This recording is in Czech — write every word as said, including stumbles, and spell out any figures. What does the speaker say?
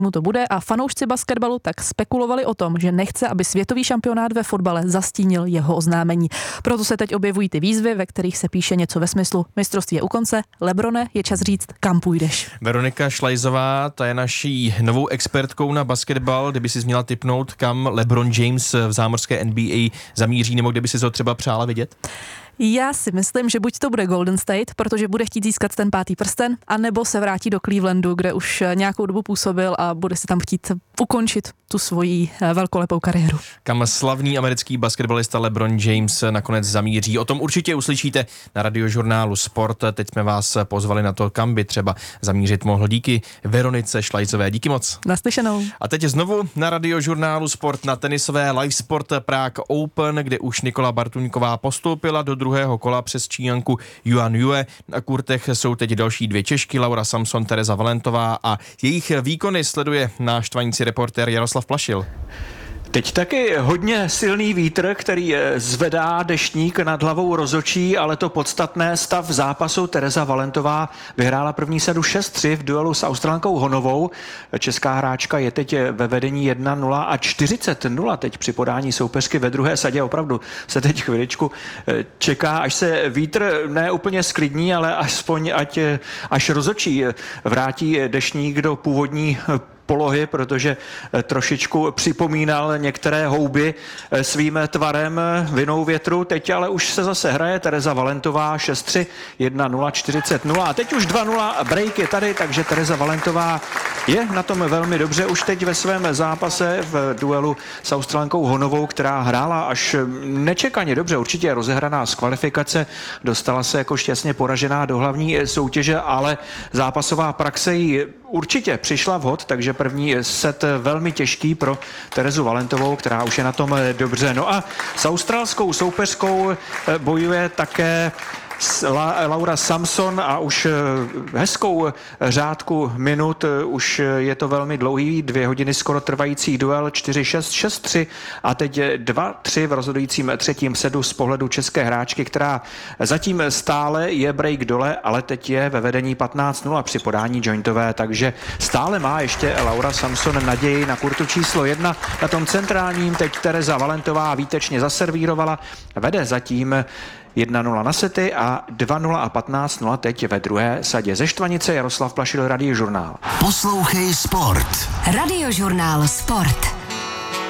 mu to bude a fanoušci basketbalu tak spekulovali o tom, že nechce, aby světový šampionát ve fotbale zastínil jeho oznámení. Proto se teď objevují ty výzvy, ve kterých se píše něco ve smyslu: mistrovství je u konce, Lebrone, je čas říct, kam půjdeš. Veronika Šlajzová, ta je naší novou expertkou na basketbal. Kdyby si měla tipnout, kam LeBron James v zámořské N B A zamíří, nebo kde by si to třeba přála vidět? Já si myslím, že buď to bude Golden State, protože bude chtít získat ten pátý prsten, anebo se vrátí do Clevelandu, kde už nějakou dobu působil a bude si tam chtít ukončit tu svoji velkolepou kariéru. Kam slavný americký basketbalista LeBron James nakonec zamíří. O tom určitě uslyšíte na radiožurnálu Sport. Teď jsme vás pozvali na to, kam by třeba zamířit mohl. Díky Veronice Šlajzové. Díky moc. Naslyšenou. A teď znovu na radiožurnálu Sport na tenisové Live Sport Prague Open, kde už Nikola Bartuňková postoupila do druhého kola přes Číňanku Yuan Yue. Na kurtech jsou teď další dvě Češky, Laura Samson, Tereza Valentová, a jejich výkony sleduje náš tvanici reportér Jaroslav Plašil. Teď taky hodně silný vítr, který zvedá deštník nad hlavou rozhočí, ale to podstatné, stav zápasu. Tereza Valentová vyhrála první sadu šest tři v duelu s Australankou Honovou. Česká hráčka je teď ve vedení jedna nula a čtyřicet nula teď při podání soupeřky ve druhé sadě. Opravdu se teď chviličku čeká, až se vítr ne úplně sklidní, ale aspoň ať, až rozhočí vrátí deštník do původní polohy, protože trošičku připomínal některé houby svým tvarem vinou větru. Teď ale už se zase hraje. Tereza Valentová šest tři, jedna nula, čtyřicet nula a teď už dva nula, break je tady, takže Tereza Valentová je na tom velmi dobře už teď ve svém zápase v duelu s Australankou Honovou, která hrála až nečekaně dobře, určitě rozehraná z kvalifikace, dostala se jako šťastně poražená do hlavní soutěže, ale zápasová praxe jí určitě přišla vhod, takže první set velmi těžký pro Terezu Valentovou, která už je na tom dobře. No a s australskou soupeřkou bojuje také Laura Samson a už hezkou řádku minut, už je to velmi dlouhý, dvě hodiny skoro trvající duel, čtyři šest, šest tři a teď dva tři v rozhodujícím třetím sedu z pohledu české hráčky, která zatím stále je break dole, ale teď je ve vedení patnáct nula při podání jointové, takže stále má ještě Laura Samson naději na kurtu číslo jedna. Na tom centrálním teď Tereza Valentová výtečně zaservírovala, vede zatím jedna nula na sety a dva nula a patnáct nula teď ve druhé sadě. Ze Štvanice Jaroslav Plašil, Radiožurnál. Poslouchej Sport. Radiožurnál Sport.